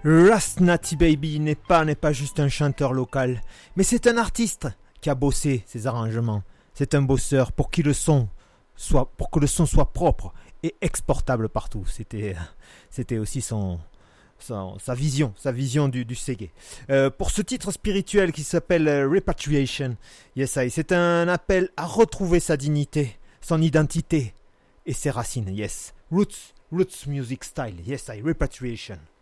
Rasnati Baby n'est pas juste un chanteur local, mais c'est un artiste qui a bossé ses arrangements. C'est un bosseur pour que le son soit propre et exportable partout. C'était aussi sa vision du Segé. Pour ce titre spirituel qui s'appelle Repatriation, yes, c'est un appel à retrouver sa dignité, son identité et ses racines. Yes, roots music style. Yes, Repatriation.